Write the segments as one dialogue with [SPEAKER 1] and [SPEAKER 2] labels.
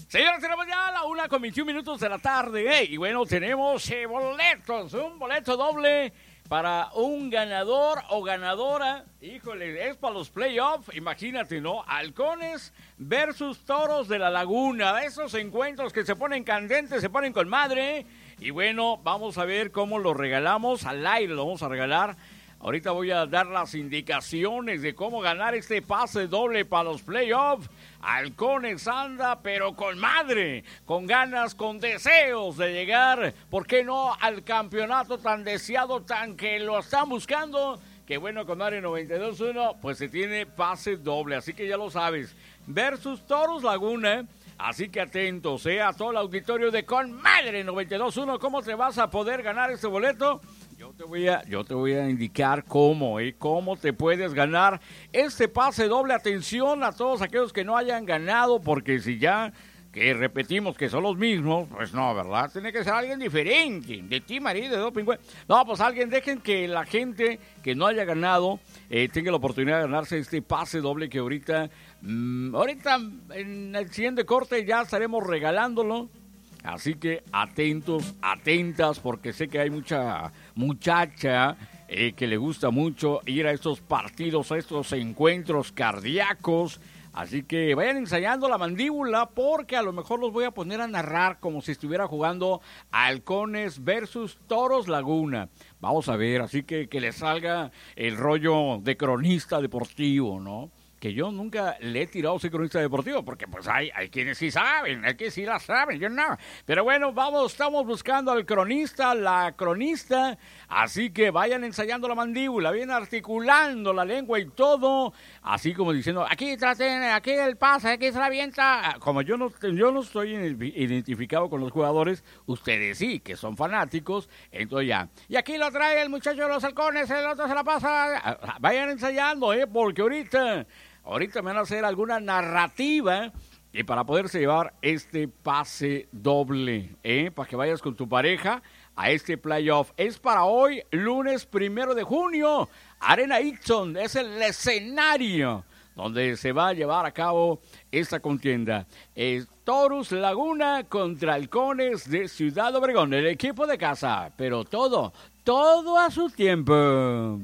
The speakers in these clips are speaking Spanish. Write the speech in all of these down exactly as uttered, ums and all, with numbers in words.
[SPEAKER 1] Señores, tenemos ya la una con veintiún minutos de la tarde. ¿eh? Y bueno, tenemos eh, boletos, un boleto doble para un ganador o ganadora. Híjole, es para los playoffs. Imagínate, ¿no? Halcones versus Toros de la Laguna. Esos encuentros que se ponen candentes, se ponen con madre. Y bueno, vamos a ver cómo lo regalamos. Al aire lo vamos a regalar. Ahorita voy a dar las indicaciones de cómo ganar este pase doble para los playoffs. Halcones anda, pero con madre, con ganas, con deseos de llegar, ¿por qué no?, al campeonato tan deseado, tan que lo están buscando. Que bueno, con madre noventa y dos uno, pues se tiene pase doble, así que ya lo sabes. Versus Toros Laguna. Así que atentos, ¿eh? A todo el auditorio de Con Madre noventa y dos uno, ¿cómo te vas a poder ganar este boleto? Yo te voy a, yo te voy a indicar cómo, ¿eh? Cómo te puedes ganar este pase doble. Atención a todos aquellos que no hayan ganado, porque si ya que repetimos que son los mismos, pues no, ¿verdad? Tiene que ser alguien diferente, de ti, María, de dos pingüinos. No, pues alguien, dejen que la gente que no haya ganado eh, tenga la oportunidad de ganarse este pase doble que ahorita, mmm, ahorita en el siguiente corte ya estaremos regalándolo. Así que atentos, atentas, porque sé que hay mucha muchacha eh, que le gusta mucho ir a estos partidos, a estos encuentros cardíacos. Así que vayan ensayando la mandíbula, porque a lo mejor los voy a poner a narrar como si estuviera jugando Halcones versus Toros Laguna. Vamos a ver, así que que les salga el rollo de cronista deportivo, ¿no? Que yo nunca le he tirado a ser cronista deportivo, porque pues hay, hay quienes sí saben, hay quienes sí la saben, yo no. Pero bueno, vamos, estamos buscando al cronista, la cronista, así que vayan ensayando la mandíbula, vayan articulando la lengua y todo, así como diciendo, aquí traten, aquí el pase, aquí se la avienta. Como yo no, yo no estoy identificado con los jugadores, ustedes sí, que son fanáticos, entonces ya. Y aquí lo trae el muchacho de los Halcones, el otro se la pasa. Vayan ensayando, eh, porque ahorita... Ahorita me van a hacer alguna narrativa y para poderse llevar este pase doble, ¿eh? Para que vayas con tu pareja a este playoff. Es para hoy, lunes primero de junio. Arena Ixon es el escenario donde se va a llevar a cabo esta contienda. Es Toros Laguna contra Halcones de Ciudad Obregón, el equipo de casa. Pero todo, todo a su tiempo.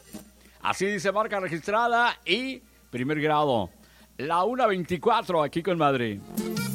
[SPEAKER 1] Así dice marca registrada y... primer grado, la una veinticuatro aquí con Madrid.